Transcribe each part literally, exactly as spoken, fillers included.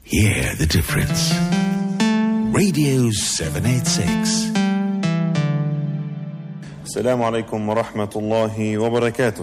Hear the difference. Radio seven eighty-six. السلام عليكم ورحمة الله وبركاته.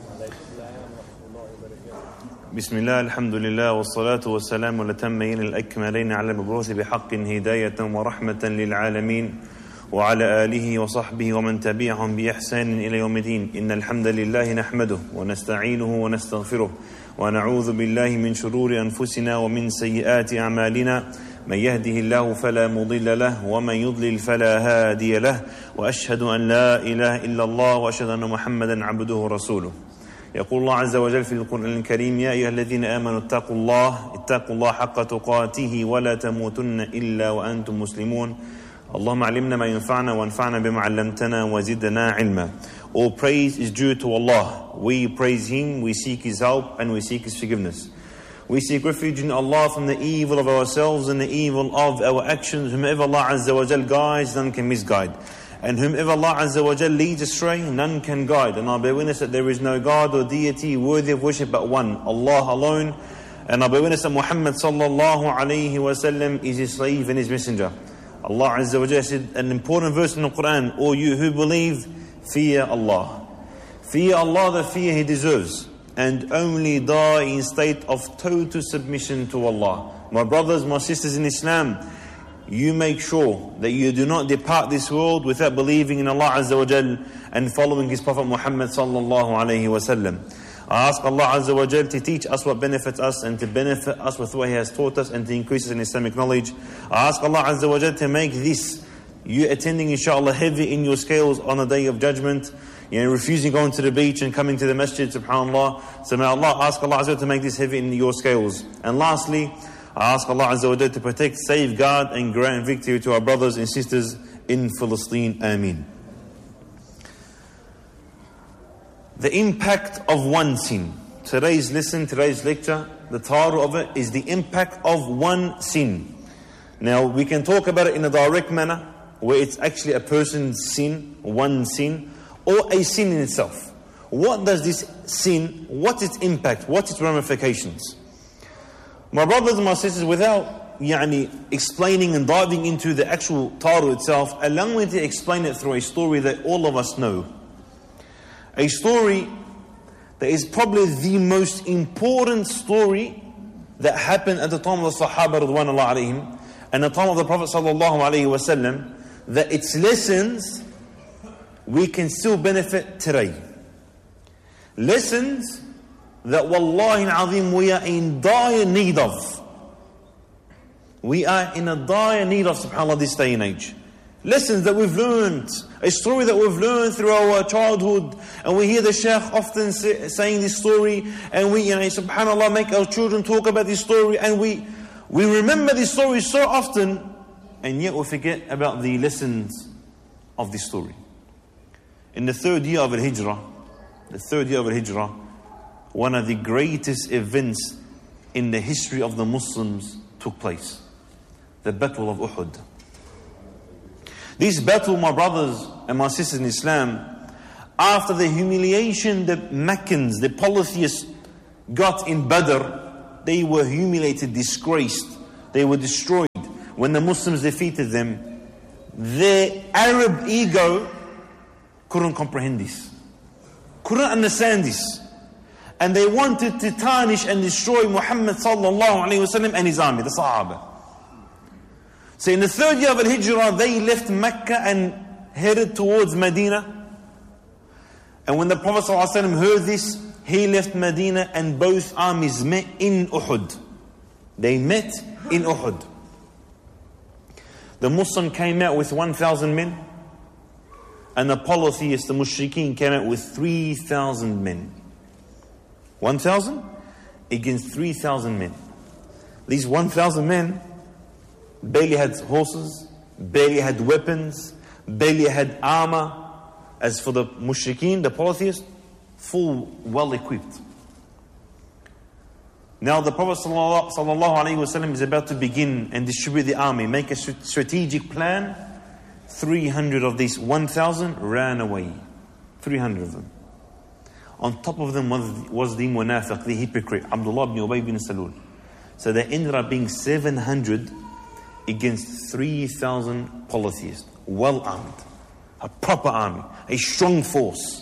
بسم الله الحمد لله والصلاة والسلام الأتمين الأكملين على المبعوث بحق هداية ورحمة للعالمين وعلى آله وصحبه ومن تبعهم بإحسان إلى يوم الدين. إن الحمد لله نحمده ونستعينه ونستغفره ونعوذ بالله من شرور أنفسنا ومن سيئات أعمالنا. من يهده الله فلا مضل له ومن يضلل فلا هادي له وأشهد أن لا إله إلا الله وأشهد أن محمدا عبده ورسوله. يقول الله عز وجل في القرآن الكريم: يا أيها الذين آمنوا اتقوا الله اتقوا الله حق تقاته ولا تموتن إلا وأنتم مسلمون. اللهم علمنا ما ينفعنا وانفعنا بما علمتنا وزدنا علما. All praise is due to Allah. We praise Him, we seek His help and we seek His forgiveness. We seek refuge in Allah from the evil of ourselves and the evil of our actions. Whomever Allah Azza wa Jal guides, none can misguide. And whomever Allah Azza wa Jal leads astray, none can guide. And I bear witness that there is no God or deity worthy of worship but one, Allah alone. And I bear witness that Muhammad sallallahu alayhi wa sallam is His slave and His messenger. Allah Azza wa Jal said an important verse in the Quran: O you who believe, fear Allah. Fear Allah the fear He deserves, and only die in state of total submission to Allah. My brothers, my sisters in Islam, you make sure that you do not depart this world without believing in Allah Azza wa Jal and following His Prophet Muhammad sallallahu alayhi wa sallam. I ask Allah Azza wa Jal to teach us what benefits us and to benefit us with what He has taught us and to increase us in Islamic knowledge. I ask Allah Azza wa Jal to make this, you attending inshallah, heavy in your scales on the day of judgment. You know, refusing going to the beach and coming to the masjid, subhanAllah. So may Allah, ask Allah Azza wa Jal to make this heavy in your scales. And lastly, I ask Allah Azza wa Jal to protect, safeguard and grant victory to our brothers and sisters in Palestine. Ameen. The impact of one sin. Today's lesson, today's lecture, the title of it is the impact of one sin. Now we can talk about it in a direct manner, where it's actually a person's sin, one sin, or a sin in itself. What does this sin, what's its impact, what's its ramifications? My brothers and my sisters, without yani, explaining and diving into the actual title itself, allow me to explain it through a story that all of us know. A story that is probably the most important story that happened at the time of the Sahaba radwanullah alayhim and the time of the Prophet sallallahu alayhi wa sallam, that its lessons we can still benefit today. Lessons that wallahi al-azim we are in dire need of. We are in a dire need of, subhanAllah, this day and age. Lessons that we've learned, a story that we've learned through our childhood, and we hear the Shaykh often say, saying this story, and we, you know, subhanAllah, make our children talk about this story, and we we remember this story so often, and yet we forget about the lessons of this story. In the third year of Al-Hijrah, the third year of Al-Hijrah, one of the greatest events in the history of the Muslims took place. The Battle of Uhud. This battle, my brothers and my sisters in Islam, after the humiliation the Meccans, the polytheists, got in Badr, they were humiliated, disgraced, they were destroyed. When the Muslims defeated them, their Arab ego couldn't comprehend this, couldn't understand this, and they wanted to tarnish and destroy Muhammad sallallahu alayhi wa sallam and his army, the Sahaba. So in the third year of Al-Hijrah, they left Mecca and headed towards Medina. And when the Prophet ﷺ heard this, he left Medina and both armies met in Uhud. They met in Uhud. The Muslim came out with one thousand men, and the polytheists, the mushrikeen, came out with three thousand men. one thousand against three thousand men. These one thousand men barely had horses, barely had weapons, barely had armor. As for the mushrikeen, the polytheists, full, well equipped. Now the Prophet sallallahu alaihi wasallam is about to begin and distribute the army, make a strategic plan. three hundred of these one thousand ran away. three hundred of them. On top of them was, was the munafiq, the hypocrite, Abdullah ibn Ubay ibn Salul. So they ended up being seven hundred against three thousand polytheists, well armed, a proper army, a strong force.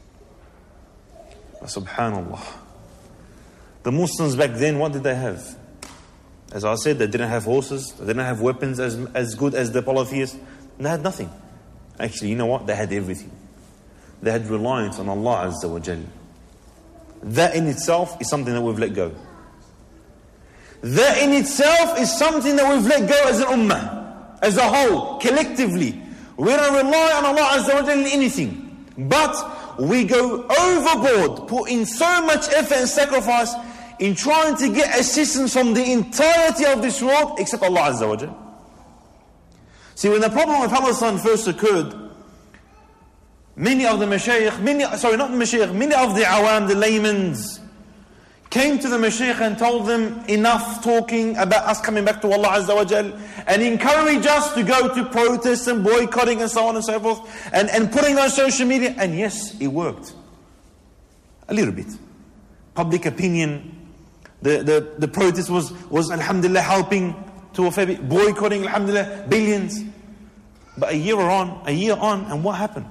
Subhanallah. The Muslims back then, what did they have? As I said, they didn't have horses, they didn't have weapons as, as good as the polytheists. They had nothing. Actually, you know what? They had everything. They had reliance on Allah Azza wa Jal. That in itself is something that we've let go. That in itself is something that we've let go as an ummah, as a whole, collectively. We don't rely on Allah Azza wa Jal in anything. But we go overboard, put in so much effort and sacrifice in trying to get assistance from the entirety of this world except Allah Azza wa Jal. See, when the problem with Palestine first occurred, many of the mashayikh, many, sorry, not the mashayikh, many of the awam, the laymen's, came to the mashayikh and told them enough talking about us coming back to Allah Azza wa Jal, and encourage us to go to protests and boycotting and so on and so forth, and, and putting on social media. And yes, it worked. A little bit. Public opinion, the, the, the protest was, was alhamdulillah helping to a fair bit, boycotting alhamdulillah, billions. But a year on, a year on, and what happened?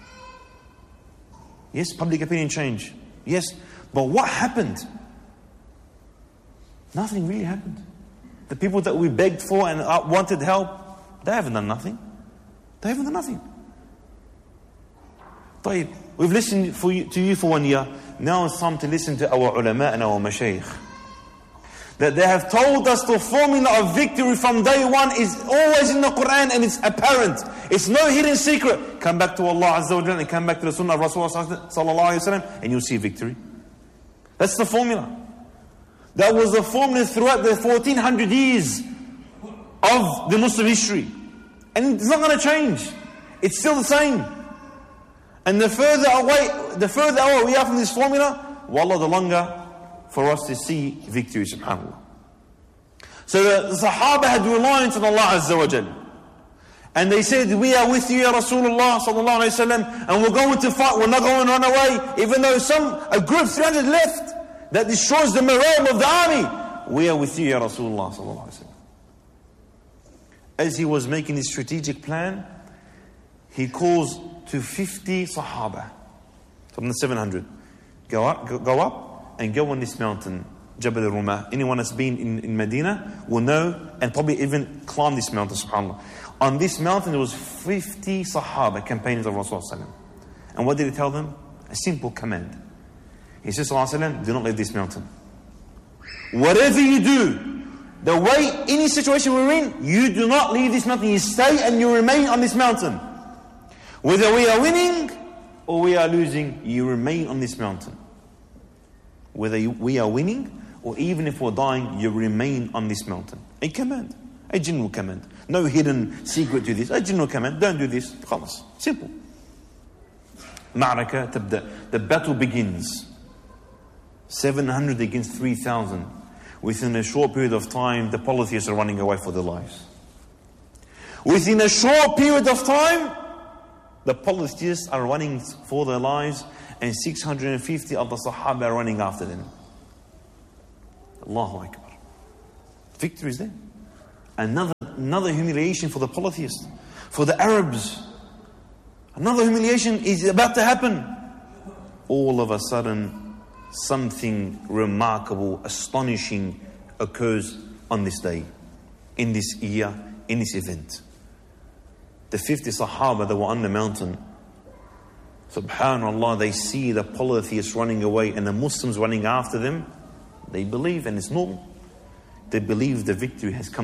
Yes, public opinion changed. Yes, but what happened? Nothing really happened. The people that we begged for and wanted help, they haven't done nothing. They haven't done nothing. طيب, we've listened for you, to you for one year. Now it's time to listen to our ulama and our mashayikh. That they have told us the formula of victory from day one is always in the Quran, and it's apparent. It's no hidden secret. Come back to Allah Azza wa Jalla and come back to the Sunnah of Rasulullah Sallallahu Alaihi Wasallam, and you'll see victory. That's the formula. That was the formula throughout the fourteen hundred years of the Muslim history. And it's not going to change. It's still the same. And the further away, the further away we are from this formula, wallah, the longer for us to see victory, subhanAllah. So the, the Sahaba had reliance on Allah Azza wa Jal. And they said, we are with you, Ya Rasulullah Sallallahu Alaihi Wasallam, and we're going to fight, we're not going to run away. Even though some, a group, three hundred left, that destroys the morale of the army. We are with you, Ya Rasulullah Sallallahu Alaihi Wasallam. As he was making his strategic plan, he calls to fifty Sahaba from the seven hundred. Go up, go, go up and go on this mountain, Jabal al-Rumah. Anyone that's been in, in Medina will know, and probably even climb this mountain, subhanAllah. On this mountain there was fifty Sahaba, companions of Rasulullah. And what did he tell them? A simple command. He says, Sallallahu, do not leave this mountain. Whatever you do, the way, any situation we're in, you do not leave this mountain. You stay and you remain on this mountain. Whether we are winning or we are losing, you remain on this mountain. Whether you, we are winning or even if we're dying, you remain on this mountain. A command, a general command. No hidden secret to this. A general command, don't do this. Khalas. Simple. Ma'raka tabda. The battle begins. seven hundred against three thousand. Within a short period of time, the polytheists are running away for their lives. Within a short period of time, the polytheists are running for their lives, and six hundred fifty of the Sahaba are running after them. Allahu Akbar. Victory is there. Another, another humiliation for the polytheists, for the Arabs. Another humiliation is about to happen. All of a sudden, something remarkable, astonishing occurs on this day, in this year, in this event. The fifty Sahaba that were on the mountain, subhanAllah, they see the polytheists running away and the Muslims running after them. They believe, and it's normal. They believe the victory has come.